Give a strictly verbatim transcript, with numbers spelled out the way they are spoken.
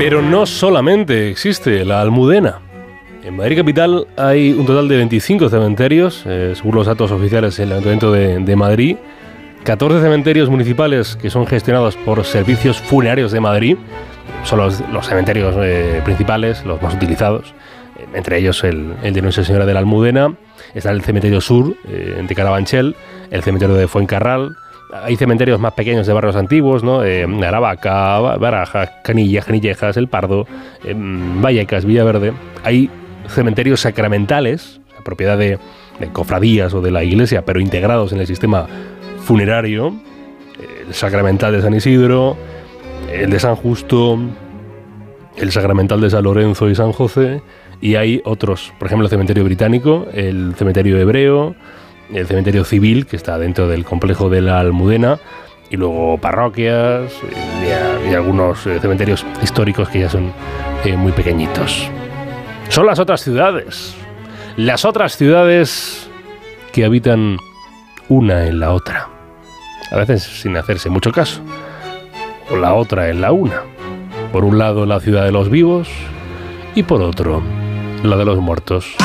Pero no solamente existe la Almudena. En Madrid capital hay un total de veinticinco cementerios, eh, según los datos oficiales del Ayuntamiento de, de Madrid. catorce cementerios municipales que son gestionados por Servicios Funerarios de Madrid. Son los, los cementerios eh, principales, los más utilizados. Eh, entre ellos el, el de Nuestra Señora de la Almudena. Está el cementerio sur eh, de Carabanchel, el cementerio de Fuencarral. Hay cementerios más pequeños de barrios antiguos, ¿no? Eh, Aravaca, Barajas, Canillas, Canillejas, El Pardo, eh, Vallecas, Villaverde. Hay cementerios sacramentales, propiedad de, de cofradías o de la iglesia, pero integrados en el sistema funerario. El sacramental de San Isidro, el de San Justo, el sacramental de San Lorenzo y San José, y hay otros, por ejemplo el cementerio británico, el cementerio hebreo, el cementerio civil, que está dentro del complejo de la Almudena, y luego parroquias y, y algunos cementerios históricos que ya son eh, muy pequeñitos. Son las otras ciudades, las otras ciudades que habitan una en la otra, a veces sin hacerse mucho caso, o la otra en la una. Por un lado la ciudad de los vivos y por otro la de los muertos.